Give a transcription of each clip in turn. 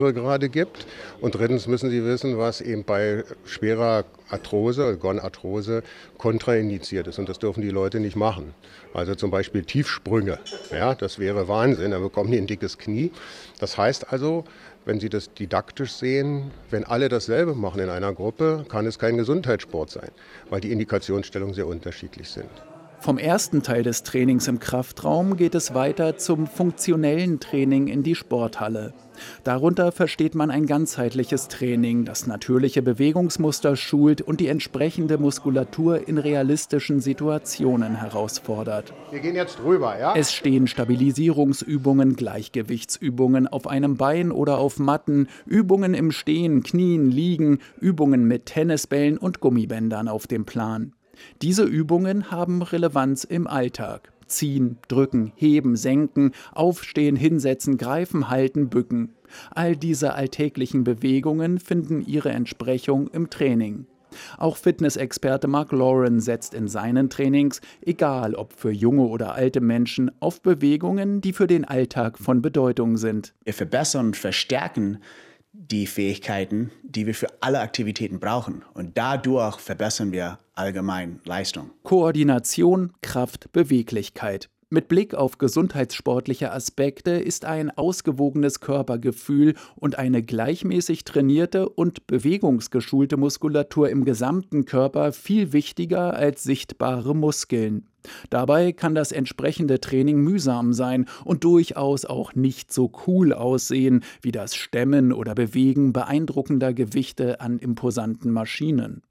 gerade gibt. Und drittens müssen sie wissen, was eben bei schwerer Arthrose, Gonarthrose, kontraindiziert ist. Und das dürfen die Leute nicht machen. Also zum Beispiel Tiefsprünge. Ja, das wäre Wahnsinn, dann bekommen die ein dickes Knie. Das heißt also, wenn Sie das didaktisch sehen, wenn alle dasselbe machen in einer Gruppe, kann es kein Gesundheitssport sein, weil die Indikationsstellungen sehr unterschiedlich sind. Vom ersten Teil des Trainings im Kraftraum geht es weiter zum funktionellen Training in die Sporthalle. Darunter versteht man ein ganzheitliches Training, das natürliche Bewegungsmuster schult und die entsprechende Muskulatur in realistischen Situationen herausfordert. Wir gehen jetzt rüber, ja? Es stehen Stabilisierungsübungen, Gleichgewichtsübungen auf einem Bein oder auf Matten, Übungen im Stehen, Knien, Liegen, Übungen mit Tennisbällen und Gummibändern auf dem Plan. Diese Übungen haben Relevanz im Alltag. Ziehen, drücken, heben, senken, aufstehen, hinsetzen, greifen, halten, bücken. All diese alltäglichen Bewegungen finden ihre Entsprechung im Training. Auch Fitnessexperte Mark Lauren setzt in seinen Trainings, egal ob für junge oder alte Menschen, auf Bewegungen, die für den Alltag von Bedeutung sind. Wir verbessern und verstärken die Fähigkeiten, die wir für alle Aktivitäten brauchen. Und dadurch verbessern wir allgemein Leistung. Koordination, Kraft, Beweglichkeit. Mit Blick auf gesundheitssportliche Aspekte ist ein ausgewogenes Körpergefühl und eine gleichmäßig trainierte und bewegungsgeschulte Muskulatur im gesamten Körper viel wichtiger als sichtbare Muskeln. Dabei kann das entsprechende Training mühsam sein und durchaus auch nicht so cool aussehen wie das Stemmen oder Bewegen beeindruckender Gewichte an imposanten Maschinen.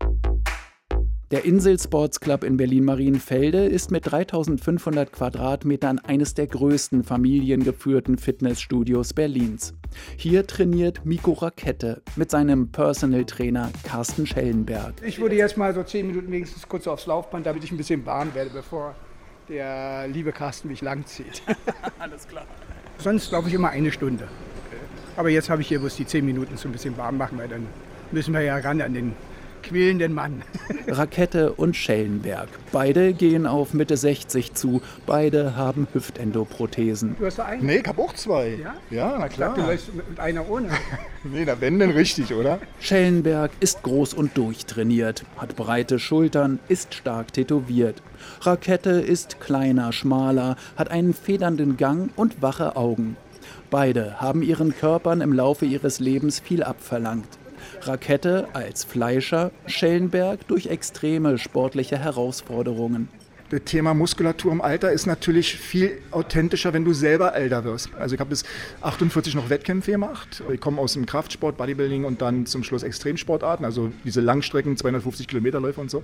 Der Insel Sports Club in Berlin-Marienfelde ist mit 3.500 Quadratmetern eines der größten familiengeführten Fitnessstudios Berlins. Hier trainiert Miko Rakette mit seinem Personal Trainer Carsten Schellenberg. Ich würde jetzt mal so 10 Minuten wenigstens kurz aufs Laufband, damit ich ein bisschen warm werde, bevor der liebe Carsten mich langzieht. Alles klar. Sonst laufe ich immer 1 Stunde. Aber jetzt habe ich hier bloß die 10 Minuten so ein bisschen warm machen, weil dann müssen wir ja ran an den quälenden Mann. Rakette und Schellenberg. Beide gehen auf Mitte 60 zu. Beide haben Hüftendoprothesen. Du hast da einen? Nee, ich habe auch 2. Ja? Ja, na Ich glaub, klar. du läufst mit einer ohne. Nee, na wenn denn richtig, oder? Schellenberg ist groß und durchtrainiert, hat breite Schultern, ist stark tätowiert. Rakette ist kleiner, schmaler, hat einen federnden Gang und wache Augen. Beide haben ihren Körpern im Laufe ihres Lebens viel abverlangt. Rakette als Fleischer, Schellenberg durch extreme sportliche Herausforderungen. Das Thema Muskulatur im Alter ist natürlich viel authentischer, wenn du selber älter wirst. Also ich habe bis 48 noch Wettkämpfe gemacht. Ich komme aus dem Kraftsport, Bodybuilding und dann zum Schluss Extremsportarten, also diese Langstrecken, 250 Kilometerläufe und so.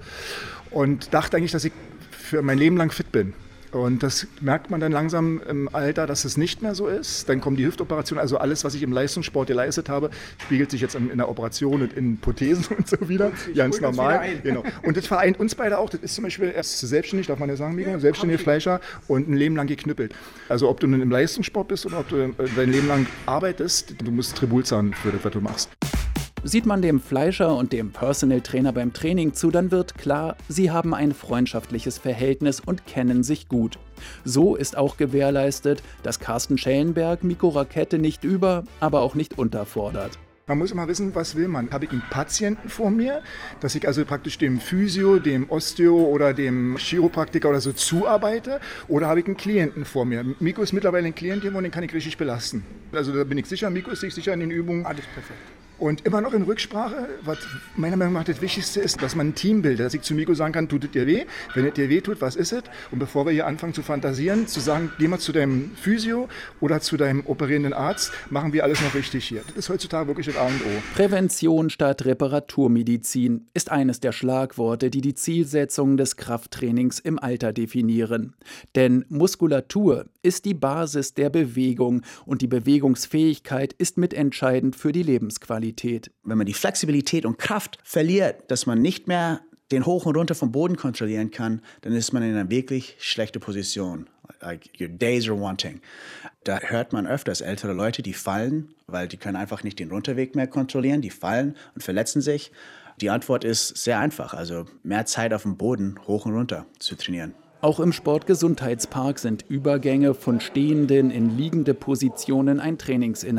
Und dachte eigentlich, dass ich für mein Leben lang fit bin. Und das merkt man dann langsam im Alter, dass es nicht mehr so ist. Dann kommen die Hüftoperationen, also alles, was ich im Leistungssport geleistet habe, spiegelt sich jetzt in der Operation und in Prothesen und so wieder. Ganz normal. Genau. Und das vereint uns beide auch. Das ist zum Beispiel erst selbstständig, darf man ja sagen, Miko, selbstständige Fleischer und ein Leben lang geknüppelt. Also ob du nun im Leistungssport bist oder ob du dein Leben lang arbeitest, du musst Tribut zahlen für das, was du machst. Sieht man dem Fleischer und dem Personal Trainer beim Training zu, dann wird klar, sie haben ein freundschaftliches Verhältnis und kennen sich gut. So ist auch gewährleistet, dass Carsten Schellenberg Miko Rakette nicht aber auch nicht unterfordert. Man muss immer wissen, was will man. Habe ich einen Patienten vor mir, dass ich also praktisch dem Physio, dem Osteo oder dem Chiropraktiker oder so zuarbeite? Oder habe ich einen Klienten vor mir? Miko ist mittlerweile ein Klient hier und den kann ich richtig belasten. Also da bin ich sicher, Miko ist sich sicher in den Übungen. Alles perfekt. Und immer noch in Rücksprache, was meiner Meinung nach das Wichtigste ist, dass man ein Team bildet, dass ich zu Miko sagen kann, tut es dir weh? Wenn es dir weh tut, was ist es? Und bevor wir hier anfangen zu fantasieren, zu sagen, geh mal zu deinem Physio oder zu deinem operierenden Arzt, machen wir alles noch richtig hier. Das ist heutzutage wirklich das A und O. Prävention statt Reparaturmedizin ist eines der Schlagworte, die die Zielsetzungen des Krafttrainings im Alter definieren. Denn Muskulatur ist die Basis der Bewegung und die Bewegungsfähigkeit ist mitentscheidend für die Lebensqualität. Wenn man die Flexibilität und Kraft verliert, dass man nicht mehr den Hoch und Runter vom Boden kontrollieren kann, dann ist man in einer wirklich schlechten Position. Like your days are wanting. Da hört man öfters ältere Leute, die fallen, weil die können einfach nicht den Runterweg mehr kontrollieren, die fallen und verletzen sich. Die Antwort ist sehr einfach, also mehr Zeit auf dem Boden hoch und runter zu trainieren. Auch im Sportgesundheitspark sind Übergänge von stehenden in liegende Positionen ein Trainingsinhalt.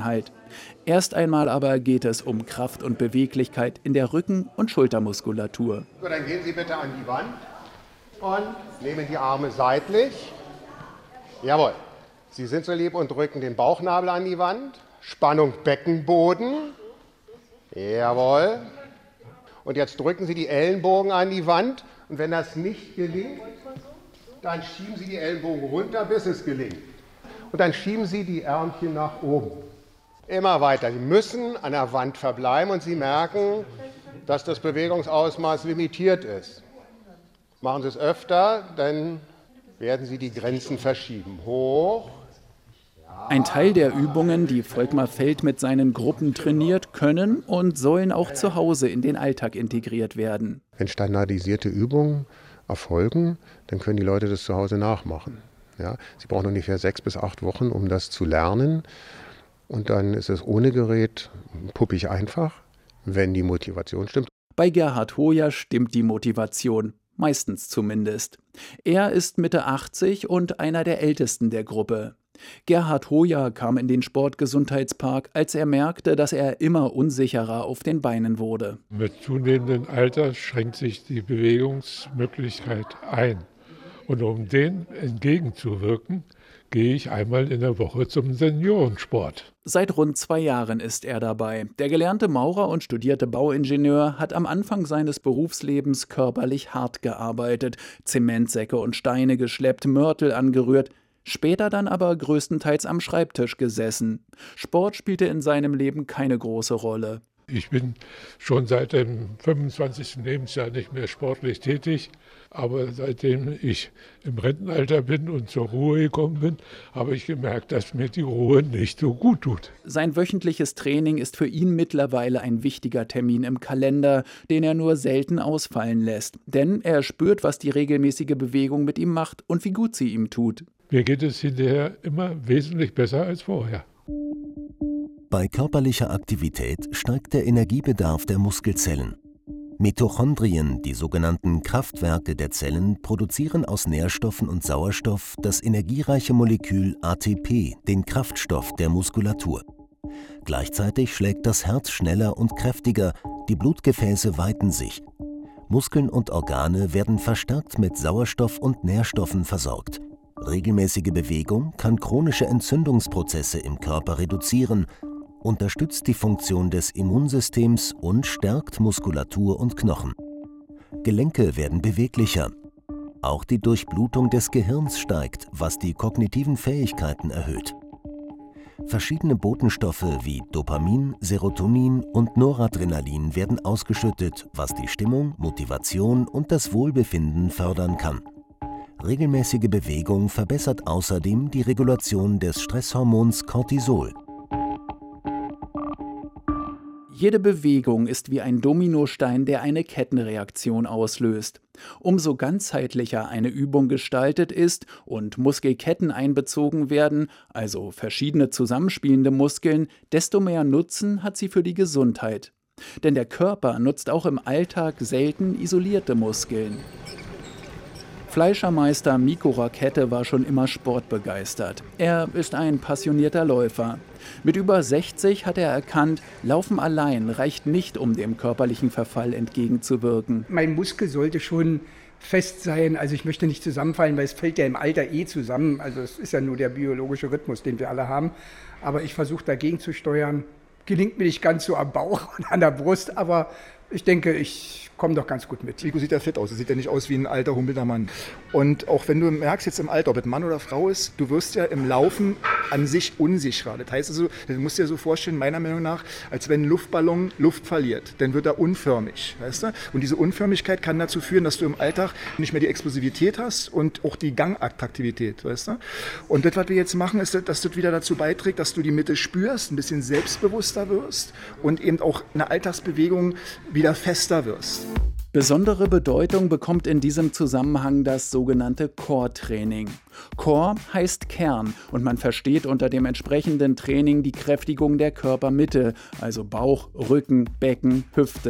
Erst einmal aber geht es um Kraft und Beweglichkeit in der Rücken- und Schultermuskulatur. So, dann gehen Sie bitte an die Wand und nehmen die Arme seitlich. Jawohl. Sie sind so lieb und drücken den Bauchnabel an die Wand. Spannung Beckenboden. Jawohl. Und jetzt drücken Sie die Ellenbogen an die Wand. Und wenn das nicht gelingt, dann schieben Sie die Ellenbogen runter, bis es gelingt. Und dann schieben Sie die Ärmchen nach oben. Immer weiter. Sie müssen an der Wand verbleiben und Sie merken, dass das Bewegungsausmaß limitiert ist. Machen Sie es öfter, dann werden Sie die Grenzen verschieben. Hoch. Ein Teil der Übungen, die Volkmar Feld mit seinen Gruppen trainiert, können und sollen auch zu Hause in den Alltag integriert werden. Wenn standardisierte Übungen erfolgen, dann können die Leute das zu Hause nachmachen. Ja, sie brauchen ungefähr 6 bis 8 Wochen, um das zu lernen. Und dann ist es ohne Gerät puppig einfach, wenn die Motivation stimmt. Bei Gerhard Hoyer stimmt die Motivation, meistens zumindest. Er ist Mitte 80 und einer der Ältesten der Gruppe. Gerhard Hoyer kam in den Sportgesundheitspark, als er merkte, dass er immer unsicherer auf den Beinen wurde. Mit zunehmendem Alter schränkt sich die Bewegungsmöglichkeit ein. Und um dem entgegenzuwirken, gehe ich einmal in der Woche zum Seniorensport. Seit rund 2 Jahren ist er dabei. Der gelernte Maurer und studierte Bauingenieur hat am Anfang seines Berufslebens körperlich hart gearbeitet, Zementsäcke und Steine geschleppt, Mörtel angerührt, später dann aber größtenteils am Schreibtisch gesessen. Sport spielte in seinem Leben keine große Rolle. Ich bin schon seit dem 25. Lebensjahr nicht mehr sportlich tätig, aber seitdem ich im Rentenalter bin und zur Ruhe gekommen bin, habe ich gemerkt, dass mir die Ruhe nicht so gut tut. Sein wöchentliches Training ist für ihn mittlerweile ein wichtiger Termin im Kalender, den er nur selten ausfallen lässt. Denn er spürt, was die regelmäßige Bewegung mit ihm macht und wie gut sie ihm tut. Mir geht es hinterher immer wesentlich besser als vorher. Bei körperlicher Aktivität steigt der Energiebedarf der Muskelzellen. Mitochondrien, die sogenannten Kraftwerke der Zellen, produzieren aus Nährstoffen und Sauerstoff das energiereiche Molekül ATP, den Kraftstoff der Muskulatur. Gleichzeitig schlägt das Herz schneller und kräftiger, die Blutgefäße weiten sich. Muskeln und Organe werden verstärkt mit Sauerstoff und Nährstoffen versorgt. Regelmäßige Bewegung kann chronische Entzündungsprozesse im Körper reduzieren, unterstützt die Funktion des Immunsystems und stärkt Muskulatur und Knochen. Gelenke werden beweglicher. Auch die Durchblutung des Gehirns steigt, was die kognitiven Fähigkeiten erhöht. Verschiedene Botenstoffe wie Dopamin, Serotonin und Noradrenalin werden ausgeschüttet, was die Stimmung, Motivation und das Wohlbefinden fördern kann. Regelmäßige Bewegung verbessert außerdem die Regulation des Stresshormons Cortisol. Jede Bewegung ist wie ein Dominostein, der eine Kettenreaktion auslöst. Umso ganzheitlicher eine Übung gestaltet ist und Muskelketten einbezogen werden, also verschiedene zusammenspielende Muskeln, desto mehr Nutzen hat sie für die Gesundheit. Denn der Körper nutzt auch im Alltag selten isolierte Muskeln. Fleischermeister Mikko Rakette war schon immer sportbegeistert. Er ist ein passionierter Läufer. Mit über 60 hat er erkannt, Laufen allein reicht nicht, um dem körperlichen Verfall entgegenzuwirken. Mein Muskel sollte schon fest sein, also ich möchte nicht zusammenfallen, weil es fällt ja im Alter zusammen. Also es ist ja nur der biologische Rhythmus, den wir alle haben. Aber ich versuche dagegen zu steuern. Gelingt mir nicht ganz so am Bauch und an der Brust, aber ich denke, ich komme doch ganz gut mit. Nico sieht ja fit aus, er sieht ja nicht aus wie ein alter, humpelnder Mann. Und auch wenn du merkst jetzt im Alter, ob es Mann oder Frau ist, du wirst ja im Laufen an sich unsicherer. Das heißt also, du musst dir so vorstellen, meiner Meinung nach, als wenn ein Luftballon Luft verliert, dann wird er unförmig, weißt du? Und diese Unförmigkeit kann dazu führen, dass du im Alltag nicht mehr die Explosivität hast und auch die Gangattraktivität, weißt du? Und das, was wir jetzt machen, ist, dass das wieder dazu beiträgt, dass du die Mitte spürst, ein bisschen selbstbewusster wirst und eben auch in der Alltagsbewegung wieder fester wirst. Besondere Bedeutung bekommt in diesem Zusammenhang das sogenannte Core-Training. Core heißt Kern und man versteht unter dem entsprechenden Training die Kräftigung der Körpermitte, also Bauch, Rücken, Becken, Hüfte.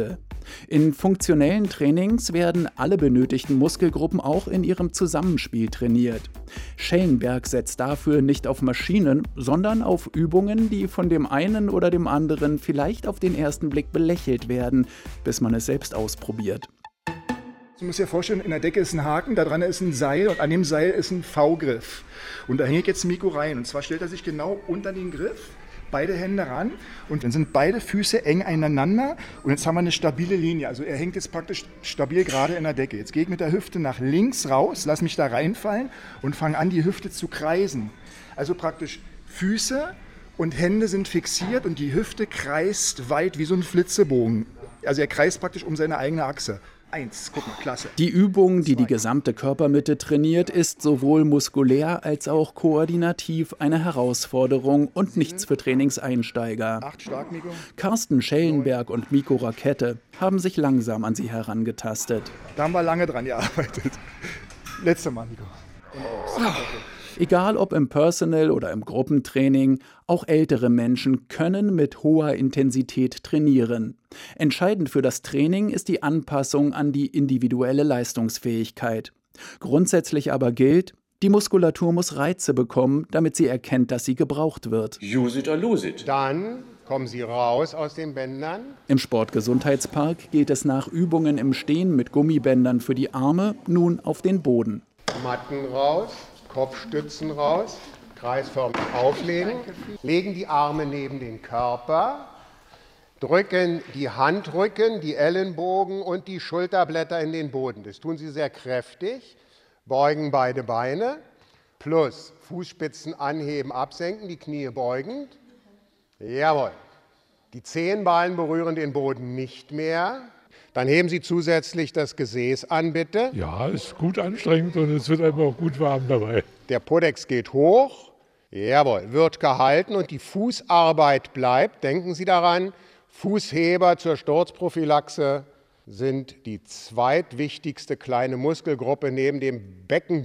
In funktionellen Trainings werden alle benötigten Muskelgruppen auch in ihrem Zusammenspiel trainiert. Schellenberg setzt dafür nicht auf Maschinen, sondern auf Übungen, die von dem einen oder dem anderen vielleicht auf den ersten Blick belächelt werden, bis man es selbst ausprobiert. Du musst dir vorstellen, in der Decke ist ein Haken, da dran ist ein Seil und an dem Seil ist ein V-Griff. Und da hängt jetzt Mikko rein. Und zwar stellt er sich genau unter den Griff, beide Hände ran und dann sind beide Füße eng aneinander und jetzt haben wir eine stabile Linie. Also er hängt jetzt praktisch stabil gerade in der Decke. Jetzt gehe ich mit der Hüfte nach links raus, lass mich da reinfallen und fange an, die Hüfte zu kreisen. Also praktisch Füße und Hände sind fixiert und die Hüfte kreist weit wie so ein Flitzebogen. Also er kreist praktisch um seine eigene Achse. 1, guck mal, klasse. Die Übung, die die gesamte Körpermitte trainiert, ist sowohl muskulär als auch koordinativ eine Herausforderung und nichts für Trainingseinsteiger. 8 stark, Mikko. Carsten Schellenberg und Mikko Rakette haben sich langsam an sie herangetastet. Da haben wir lange dran gearbeitet. Letzte Mal, Mikko. Egal ob im Personal- oder im Gruppentraining, auch ältere Menschen können mit hoher Intensität trainieren. Entscheidend für das Training ist die Anpassung an die individuelle Leistungsfähigkeit. Grundsätzlich aber gilt, die Muskulatur muss Reize bekommen, damit sie erkennt, dass sie gebraucht wird. Use it or lose it. Dann kommen Sie raus aus den Bändern. Im Sportgesundheitspark geht es nach Übungen im Stehen mit Gummibändern für die Arme nun auf den Boden. Matten raus, Kopfstützen raus, kreisförmig auflegen, legen die Arme neben den Körper, drücken die Handrücken, die Ellenbogen und die Schulterblätter in den Boden. Das tun Sie sehr kräftig, beugen beide Beine, plus Fußspitzen anheben, absenken, die Knie beugend. Jawohl. Die Zehenballen berühren den Boden nicht mehr. Dann heben Sie zusätzlich das Gesäß an, bitte. Ja, ist gut anstrengend und es wird einem auch gut warm dabei. Der Podex geht hoch. Jawohl, wird gehalten und die Fußarbeit bleibt. Denken Sie daran, Fußheber zur Sturzprophylaxe sind die zweitwichtigste kleine Muskelgruppe neben dem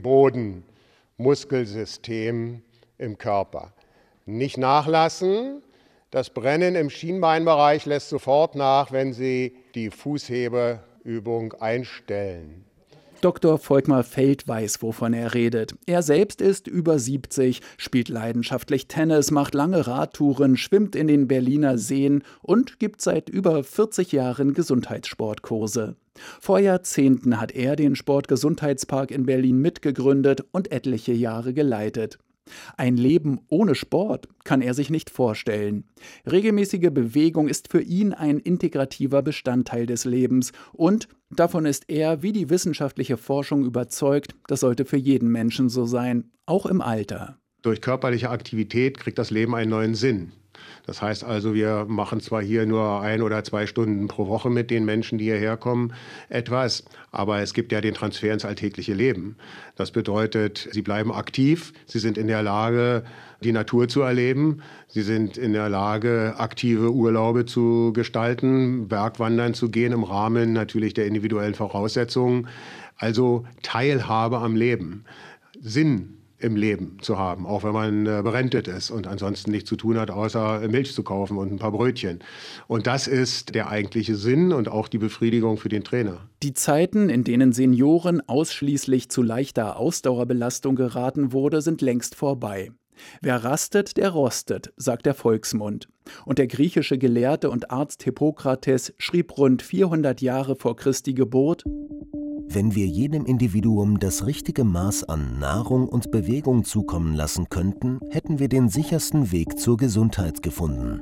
Beckenbodenmuskelsystem im Körper. Nicht nachlassen. Das Brennen im Schienbeinbereich lässt sofort nach, wenn Sie die Fußhebeübung einstellen. Dr. Volkmar Feld weiß, wovon er redet. Er selbst ist über 70, spielt leidenschaftlich Tennis, macht lange Radtouren, schwimmt in den Berliner Seen und gibt seit über 40 Jahren Gesundheitssportkurse. Vor Jahrzehnten hat er den Sportgesundheitspark in Berlin mitgegründet und etliche Jahre geleitet. Ein Leben ohne Sport kann er sich nicht vorstellen. Regelmäßige Bewegung ist für ihn ein integrativer Bestandteil des Lebens und davon ist er, wie die wissenschaftliche Forschung überzeugt, das sollte für jeden Menschen so sein, auch im Alter. Durch körperliche Aktivität kriegt das Leben einen neuen Sinn. Das heißt also, wir machen zwar hier nur 1 oder 2 Stunden pro Woche mit den Menschen, die hierher kommen, etwas, aber es gibt ja den Transfer ins alltägliche Leben. Das bedeutet, sie bleiben aktiv, sie sind in der Lage, die Natur zu erleben, sie sind in der Lage, aktive Urlaube zu gestalten, Bergwandern zu gehen im Rahmen natürlich der individuellen Voraussetzungen. Also Teilhabe am Leben, Sinn im Leben zu haben, auch wenn man berentet ist und ansonsten nichts zu tun hat, außer Milch zu kaufen und ein paar Brötchen. Und das ist der eigentliche Sinn und auch die Befriedigung für den Trainer. Die Zeiten, in denen Senioren ausschließlich zu leichter Ausdauerbelastung geraten wurde, sind längst vorbei. Wer rastet, der rostet, sagt der Volksmund. Und der griechische Gelehrte und Arzt Hippokrates schrieb rund 400 Jahre vor Christi Geburt: Wenn wir jedem Individuum das richtige Maß an Nahrung und Bewegung zukommen lassen könnten, hätten wir den sichersten Weg zur Gesundheit gefunden.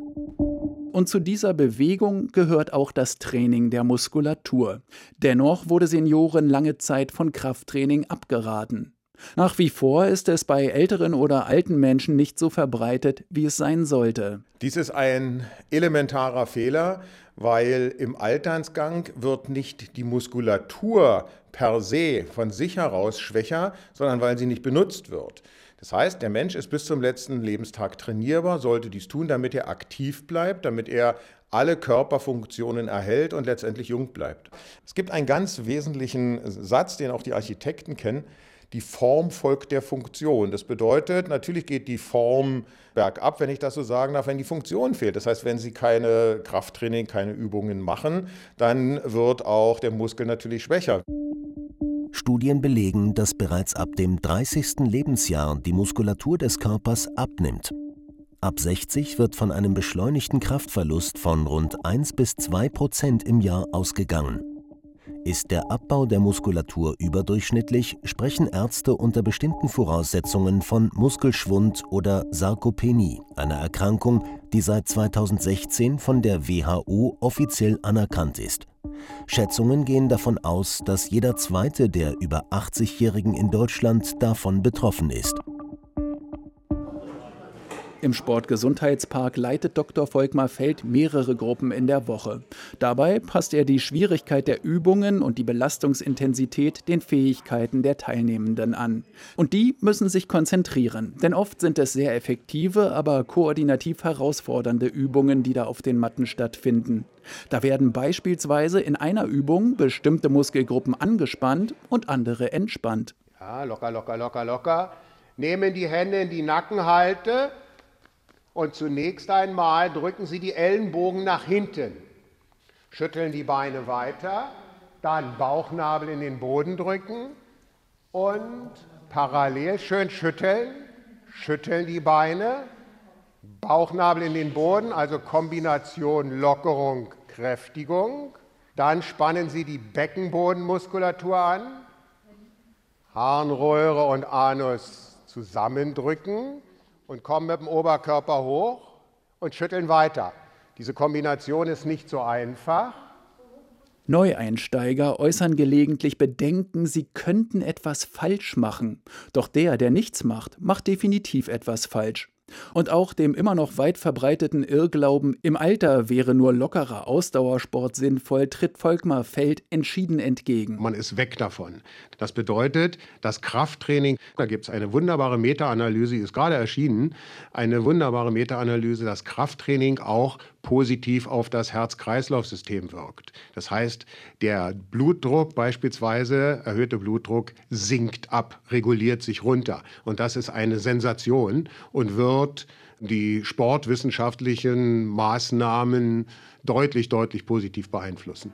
Und zu dieser Bewegung gehört auch das Training der Muskulatur. Dennoch wurde Senioren lange Zeit von Krafttraining abgeraten. Nach wie vor ist es bei älteren oder alten Menschen nicht so verbreitet, wie es sein sollte. Dies ist ein elementarer Fehler, weil im Alternsgang wird nicht die Muskulatur per se von sich heraus schwächer, sondern weil sie nicht benutzt wird. Das heißt, der Mensch ist bis zum letzten Lebenstag trainierbar, sollte dies tun, damit er aktiv bleibt, damit er alle Körperfunktionen erhält und letztendlich jung bleibt. Es gibt einen ganz wesentlichen Satz, den auch die Architekten kennen. die Form folgt der Funktion. Das bedeutet, natürlich geht die Form bergab, wenn ich das so sagen darf, wenn die Funktion fehlt. Das heißt, wenn Sie keine Krafttraining, keine Übungen machen, dann wird auch der Muskel natürlich schwächer. Studien belegen, dass bereits ab dem 30. Lebensjahr die Muskulatur des Körpers abnimmt. Ab 60 wird von einem beschleunigten Kraftverlust von rund 1-2% im Jahr ausgegangen. Ist der Abbau der Muskulatur überdurchschnittlich, sprechen Ärzte unter bestimmten Voraussetzungen von Muskelschwund oder Sarkopenie, einer Erkrankung, die seit 2016 von der WHO offiziell anerkannt ist. Schätzungen gehen davon aus, dass jeder zweite der über 80-Jährigen in Deutschland davon betroffen ist. Im Sportgesundheitspark leitet Dr. Volkmar Feld mehrere Gruppen in der Woche. Dabei passt er die Schwierigkeit der Übungen und die Belastungsintensität den Fähigkeiten der Teilnehmenden an. Und die müssen sich konzentrieren, denn oft sind es sehr effektive, aber koordinativ herausfordernde Übungen, die da auf den Matten stattfinden. Da werden beispielsweise in einer Übung bestimmte Muskelgruppen angespannt und andere entspannt. Ja, locker, locker, locker, locker. Nehmen die Hände in die Nackenhalte. Und zunächst einmal drücken Sie die Ellenbogen nach hinten, schütteln die Beine weiter, dann Bauchnabel in den Boden drücken und parallel schön schütteln, schütteln die Beine, Bauchnabel in den Boden, also Kombination Lockerung, Kräftigung. Dann spannen Sie die Beckenbodenmuskulatur an, Harnröhre und Anus zusammendrücken. Und kommen mit dem Oberkörper hoch und schütteln weiter. Diese Kombination ist nicht so einfach. Neueinsteiger äußern gelegentlich Bedenken, sie könnten etwas falsch machen. Doch der nichts macht, macht definitiv etwas falsch. Und auch dem immer noch weit verbreiteten Irrglauben, im Alter wäre nur lockerer Ausdauersport sinnvoll, tritt Volkmar Feld entschieden entgegen. Man ist weg davon. Das bedeutet, das Krafttraining, da gibt es eine wunderbare Meta-Analyse, die ist gerade erschienen, eine wunderbare Meta-Analyse, dass Krafttraining auch positiv auf das Herz-Kreislauf-System wirkt. Das heißt, der Blutdruck beispielsweise, erhöhte Blutdruck, sinkt ab, reguliert sich runter. Und das ist eine Sensation und wird die sportwissenschaftlichen Maßnahmen deutlich positiv beeinflussen.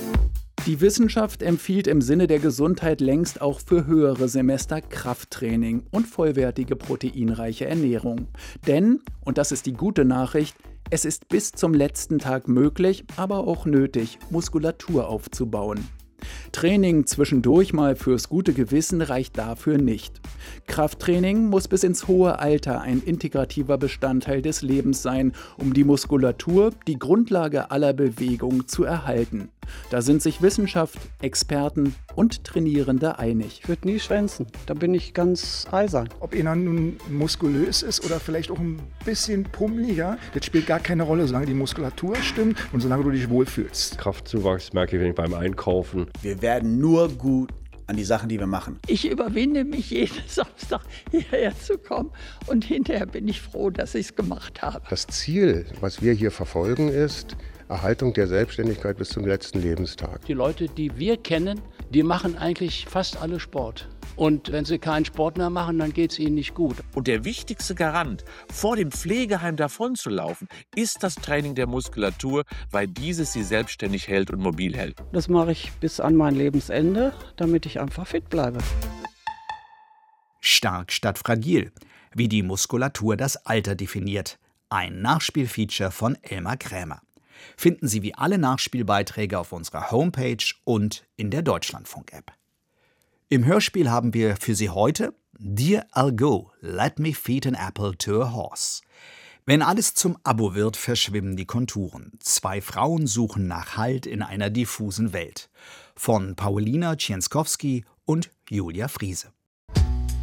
Die Wissenschaft empfiehlt im Sinne der Gesundheit längst auch für höhere Semester Krafttraining und vollwertige proteinreiche Ernährung. Denn, und das ist die gute Nachricht, es ist bis zum letzten Tag möglich, aber auch nötig, Muskulatur aufzubauen. Training zwischendurch mal fürs gute Gewissen reicht dafür nicht. Krafttraining muss bis ins hohe Alter ein integrativer Bestandteil des Lebens sein, um die Muskulatur, die Grundlage aller Bewegung, zu erhalten. Da sind sich Wissenschaft, Experten und Trainierende einig. Ich würde nie schwänzen, da bin ich ganz eisern. Ob einer nun muskulös ist oder vielleicht auch ein bisschen pummeliger, das spielt gar keine Rolle, solange die Muskulatur stimmt und solange du dich wohlfühlst. Kraftzuwachs merke ich, wenn ich beim Einkaufen. Wir werden nur gut an die Sachen, die wir machen. Ich überwinde mich jeden Samstag hierher zu kommen und hinterher bin ich froh, dass ich es gemacht habe. Das Ziel, was wir hier verfolgen, ist Erhaltung der Selbstständigkeit bis zum letzten Lebenstag. Die Leute, die wir kennen, die machen eigentlich fast alle Sport. Und wenn sie keinen Sport mehr machen, dann geht es ihnen nicht gut. Und der wichtigste Garant, vor dem Pflegeheim davonzulaufen, ist das Training der Muskulatur, weil dieses sie selbstständig hält und mobil hält. Das mache ich bis an mein Lebensende, damit ich einfach fit bleibe. Stark statt fragil, wie die Muskulatur das Alter definiert. Ein Nachspielfeature von Elmar Krämer. Finden Sie wie alle Nachspielbeiträge auf unserer Homepage und in der Deutschlandfunk-App. Im Hörspiel haben wir für Sie heute Dear I'll Go, Let Me Feed an Apple to a Horse. Wenn alles zum Abo wird, verschwimmen die Konturen. Zwei Frauen suchen nach Halt in einer diffusen Welt. Von Paulina Cienskowski und Julia Friese.